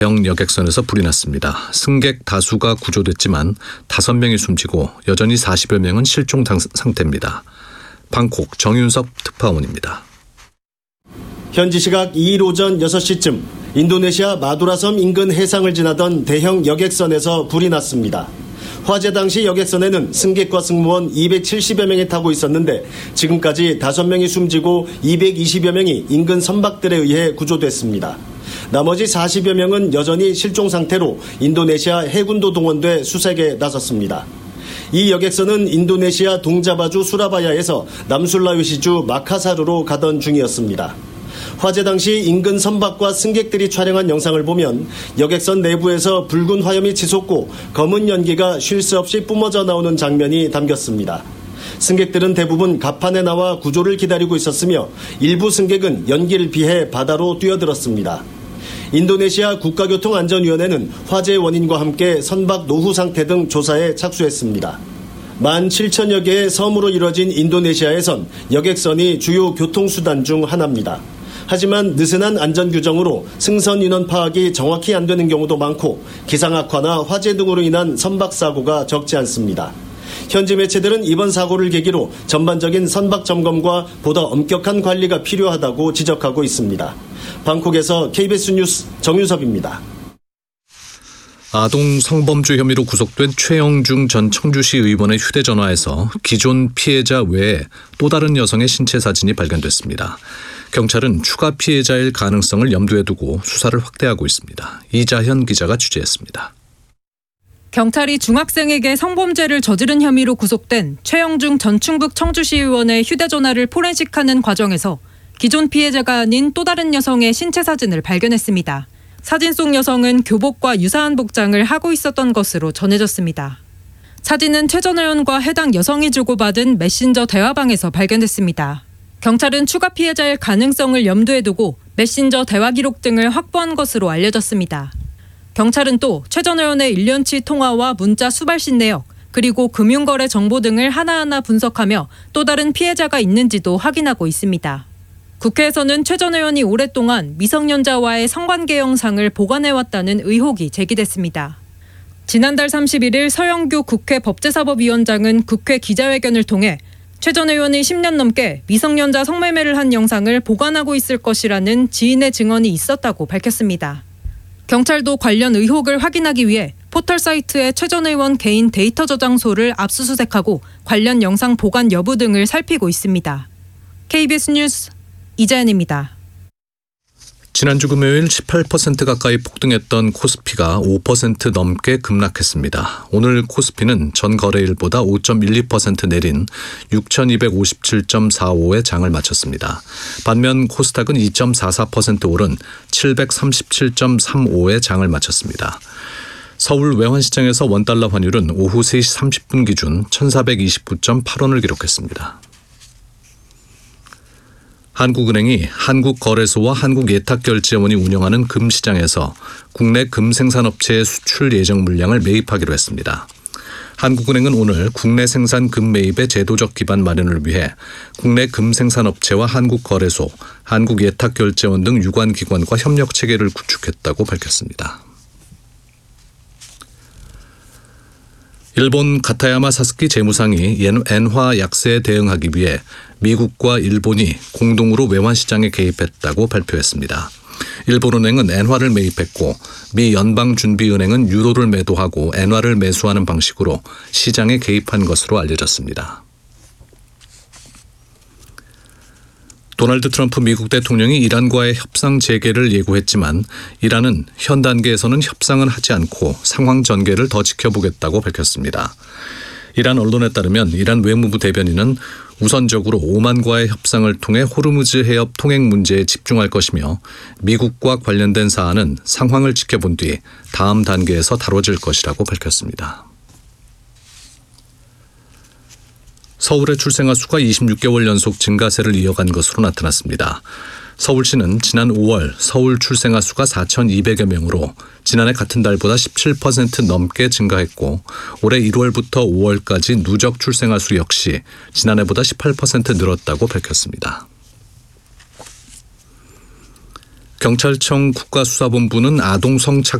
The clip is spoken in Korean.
대형 여객선에서 불이 났습니다. 승객 다수가 구조됐지만 5명이 숨지고 여전히 40여 명은 실종 상태입니다. 방콕 정윤섭 특파원입니다. 현지 시각 2일 오전 6시쯤 인도네시아 마두라섬 인근 해상을 지나던 대형 여객선에서 불이 났습니다. 화재 당시 여객선에는 승객과 승무원 270여 명이 타고 있었는데 지금까지 5명이 숨지고 220여 명이 인근 선박들에 의해 구조됐습니다. 나머지 40여 명은 여전히 실종 상태로 인도네시아 해군도 동원돼 수색에 나섰습니다. 이 여객선은 인도네시아 동자바주 수라바야에서 남술라위시주 마카사르로 가던 중이었습니다. 화재 당시 인근 선박과 승객들이 촬영한 영상을 보면 여객선 내부에서 붉은 화염이 치솟고 검은 연기가 쉴 새 없이 뿜어져 나오는 장면이 담겼습니다. 승객들은 대부분 갑판에 나와 구조를 기다리고 있었으며 일부 승객은 연기를 피해 바다로 뛰어들었습니다. 인도네시아 국가교통안전위원회는 화재의 원인과 함께 선박 노후 상태 등 조사에 착수했습니다. 17,000여 개의 섬으로 이뤄진 인도네시아에선 여객선이 주요 교통수단 중 하나입니다. 하지만 느슨한 안전규정으로 승선 인원 파악이 정확히 안 되는 경우도 많고 기상 악화나 화재 등으로 인한 선박사고가 적지 않습니다. 현지 매체들은 이번 사고를 계기로 전반적인 선박 점검과 보다 엄격한 관리가 필요하다고 지적하고 있습니다. 방콕에서 KBS 뉴스 정윤섭입니다. 아동 성범죄 혐의로 구속된 최영중 전 청주시 의원의 휴대전화에서 기존 피해자 외에 또 다른 여성의 신체 사진이 발견됐습니다. 경찰은 추가 피해자일 가능성을 염두에 두고 수사를 확대하고 있습니다. 이자현 기자가 취재했습니다. 경찰이 중학생에게 성범죄를 저지른 혐의로 구속된 최영중 전 충북 청주시 의원의 휴대전화를 포렌식하는 과정에서 기존 피해자가 아닌 또 다른 여성의 신체 사진을 발견했습니다. 사진 속 여성은 교복과 유사한 복장을 하고 있었던 것으로 전해졌습니다. 사진은 최 전 의원과 해당 여성이 주고받은 메신저 대화방에서 발견됐습니다. 경찰은 추가 피해자일 가능성을 염두에 두고 메신저 대화 기록 등을 확보한 것으로 알려졌습니다. 경찰은 또 최 전 의원의 1년치 통화와 문자 수발신 내역, 그리고 금융거래 정보 등을 하나하나 분석하며 또 다른 피해자가 있는지도 확인하고 있습니다. 국회에서는 최 전 의원이 오랫동안 미성년자와의 성관계 영상을 보관해왔다는 의혹이 제기됐습니다. 지난달 31일 서영교 국회 법제사법위원장은 국회 기자회견을 통해 최 전 의원이 10년 넘게 미성년자 성매매를 한 영상을 보관하고 있을 것이라는 지인의 증언이 있었다고 밝혔습니다. 경찰도 관련 의혹을 확인하기 위해 포털 사이트의 최 전 의원 개인 데이터 저장소를 압수수색하고 관련 영상 보관 여부 등을 살피고 있습니다. KBS 뉴스 이자연입니다. 지난주 금요일 18% 가까이 폭등했던 코스피가 5% 넘게 급락했습니다. 오늘 코스피는 전 거래일보다 5.12% 내린 6,257.45의 장을 마쳤습니다. 반면 코스닥은 2.44% 오른 737.35의 장을 마쳤습니다. 서울 외환시장에서 원달러 환율은 오후 3시 30분 기준 1,429.8원을 기록했습니다. 한국은행이 한국거래소와 한국예탁결제원이 운영하는 금시장에서 국내 금생산업체의 수출 예정 물량을 매입하기로 했습니다. 한국은행은 오늘 국내 생산 금 매입의 제도적 기반 마련을 위해 국내 금생산업체와 한국거래소, 한국예탁결제원 등 유관기관과 협력체계를 구축했다고 밝혔습니다. 일본 가타야마 사스키 재무상이 엔화 약세에 대응하기 위해 미국과 일본이 공동으로 외환시장에 개입했다고 발표했습니다. 일본은행은 엔화를 매입했고 미 연방준비은행은 유로를 매도하고 엔화를 매수하는 방식으로 시장에 개입한 것으로 알려졌습니다. 도널드 트럼프 미국 대통령이 이란과의 협상 재개를 예고했지만 이란은 현 단계에서는 협상은 하지 않고 상황 전개를 더 지켜보겠다고 밝혔습니다. 이란 언론에 따르면 이란 외무부 대변인은 우선적으로 오만과의 협상을 통해 호르무즈 해협 통행 문제에 집중할 것이며 미국과 관련된 사안은 상황을 지켜본 뒤 다음 단계에서 다뤄질 것이라고 밝혔습니다. 서울의 출생아 수가 26개월 연속 증가세를 이어간 것으로 나타났습니다. 서울시는 지난 5월 서울 출생아 수가 4,200여 명으로 지난해 같은 달보다 17% 넘게 증가했고 올해 1월부터 5월까지 누적 출생아 수 역시 지난해보다 18% 늘었다고 밝혔습니다. 경찰청 국가수사본부는 아동 성착취